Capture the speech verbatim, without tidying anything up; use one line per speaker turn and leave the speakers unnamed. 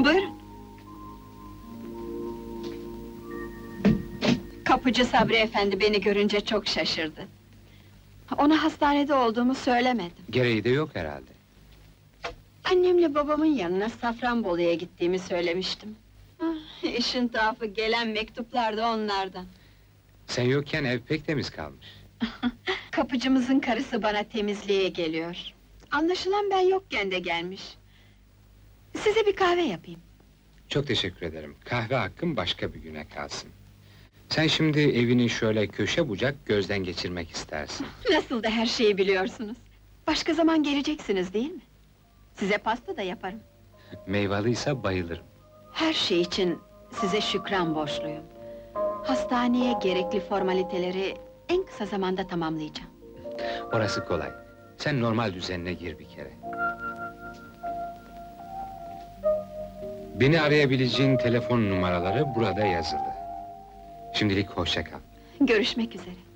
Buyurun. Kapıcı Sabri efendi beni görünce çok şaşırdı. Ona hastanede olduğumu söylemedim.
Gereği de yok herhalde.
Annemle babamın yanına Safranbolu'ya gittiğimi söylemiştim. Ah, işin tuhafı, gelen mektuplar da onlardan.
Sen yokken ev pek temiz kalmış.
Kapıcımızın karısı bana temizliğe geliyor. Anlaşılan ben yokken de gelmiş. Size bir kahve yapayım.
Çok teşekkür ederim. Kahve hakkım başka bir güne kalsın. Sen şimdi evini şöyle köşe bucak gözden geçirmek istersin.
Nasıl da her şeyi biliyorsunuz. Başka zaman geleceksiniz değil mi? Size pasta da yaparım.
Meyvalıysa bayılırım.
Her şey için size şükran borçluyum. Hastaneye gerekli formaliteleri en kısa zamanda tamamlayacağım.
Orası kolay. Sen normal düzenine gir bir kere. Beni arayabileceğin telefon numaraları burada yazılı. Şimdilik hoşça kal.
Görüşmek üzere.